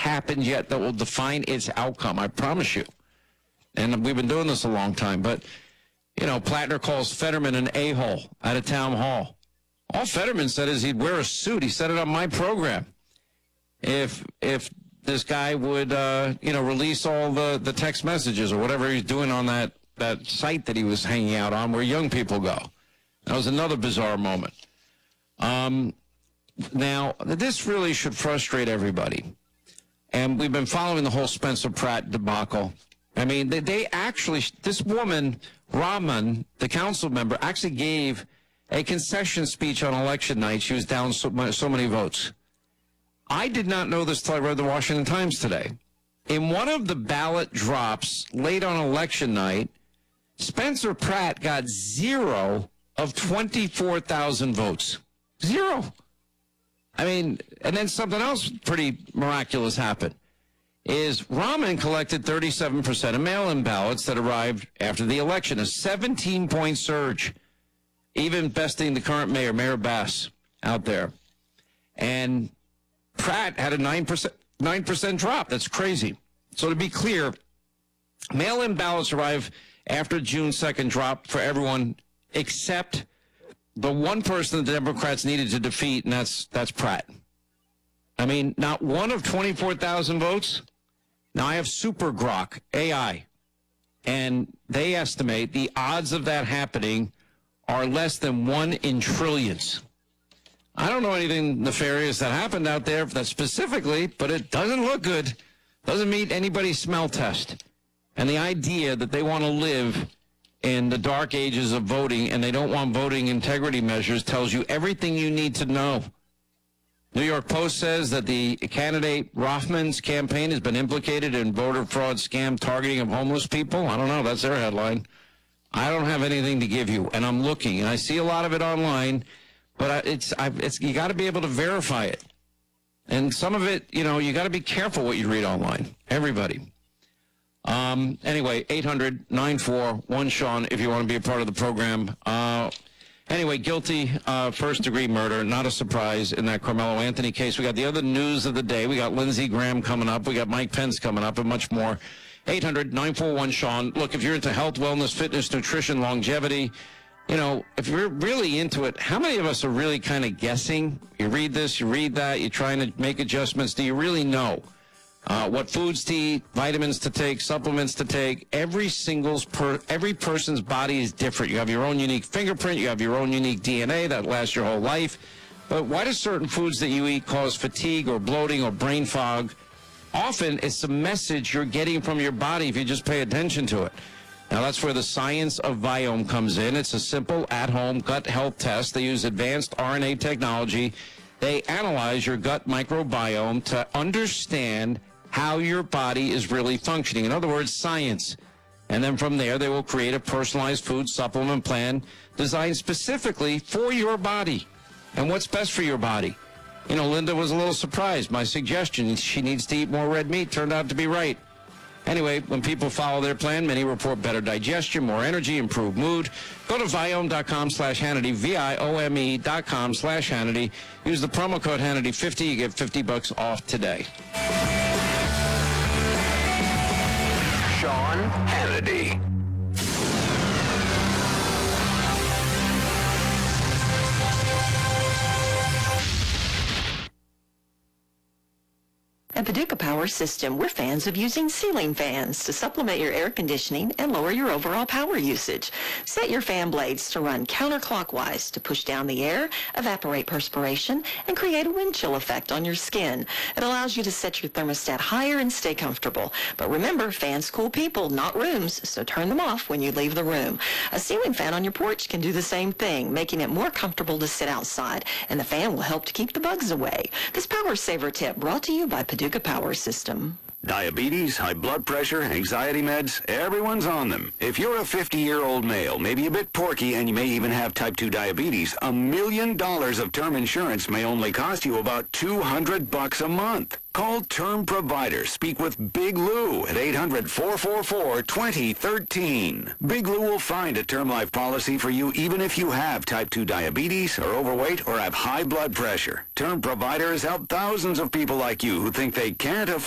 happened yet that will define its outcome. I promise you. And we've been doing this a long time. But, you know, Plattner calls Fetterman an a-hole at a town hall. All Fetterman said is he'd wear a suit. He said it on my program. If this guy would, release all the text messages or whatever he's doing on that site that he was hanging out on where young people go. That was another bizarre moment. Now, this really should frustrate everybody. And we've been following the whole Spencer Pratt debacle. I mean, they actually, this woman, Rahman, the council member, actually gave a concession speech on election night. She was down so many votes. I did not know this till I read the Washington Times today. In one of the ballot drops late on election night, Spencer Pratt got 0 of 24,000 votes. 0. I mean, and then something else pretty miraculous happened. Is Rahman collected 37% of mail-in ballots that arrived after the election, a 17-point surge, even besting the current mayor, Mayor Bass, out there. And Pratt had a 9% drop. That's crazy. So to be clear, mail-in ballots arrive after June 2nd drop for everyone except the one person the Democrats needed to defeat, and that's Pratt. I mean, not one of 24,000 votes. Now, I have Super Grok AI, and they estimate the odds of that happening are less than 1 in trillions. I don't know anything nefarious that happened out there that specifically, but it doesn't look good. Doesn't meet anybody's smell test. And the idea that they want to live in the dark ages of voting and they don't want voting integrity measures tells you everything you need to know. New York Post says that the candidate Rothman's campaign has been implicated in voter fraud scam targeting of homeless people. I don't know. That's their headline. I don't have anything to give you, and I'm looking, and I see a lot of it online, but you got to be able to verify it. And some of it, you got to be careful what you read online. Everybody. Anyway, 800-941-SEAN if you want to be a part of the program. Anyway, guilty first-degree murder, not a surprise in that Carmelo Anthony case. We got the other news of the day. We got Lindsey Graham coming up. We got Mike Pence coming up and much more. 800-941-SEAN. Look, if you're into health, wellness, fitness, nutrition, longevity, if you're really into it, how many of us are really kind of guessing? You read this, you read that, you're trying to make adjustments. Do you really know what foods to eat, vitamins to take, supplements to take? Every person's body is different. You have your own unique fingerprint. You have your own unique DNA that lasts your whole life. But why do certain foods that you eat cause fatigue or bloating or brain fog? Often it's a message you're getting from your body if you just pay attention to it. Now, that's where the science of Viome comes in. It's a simple at-home gut health test. They use advanced RNA technology. They analyze your gut microbiome to understand how your body is really functioning. In other words, science. And then from there, they will create a personalized food supplement plan designed specifically for your body and what's best for your body. Linda was a little surprised. My suggestion, she needs to eat more red meat, turned out to be right. Anyway, when people follow their plan, many report better digestion, more energy, improved mood. Go to Viome.com/Hannity, Viome.com/Hannity. Use the promo code Hannity50. You get $50 off today. Sean Hannity. At Paducah Power System, we're fans of using ceiling fans to supplement your air conditioning and lower your overall power usage. Set your fan blades to run counterclockwise to push down the air, evaporate perspiration, and create a wind chill effect on your skin. It allows you to set your thermostat higher and stay comfortable. But remember, fans cool people, not rooms, so turn them off when you leave the room. A ceiling fan on your porch can do the same thing, making it more comfortable to sit outside, and the fan will help to keep the bugs away. This Power Saver tip brought to you by Paducah Power System. Diabetes, high blood pressure, anxiety meds, everyone's on them. If you're a 50-year-old male, maybe a bit porky, and you may even have type 2 diabetes, $1 million of term insurance may only cost you about $200 a month. Call Term Provider. Speak with Big Lou at 800-444-2013. Big Lou will find a term life policy for you even if you have type 2 diabetes, are overweight, or have high blood pressure. Term Provider has helped thousands of people like you who think they can't afford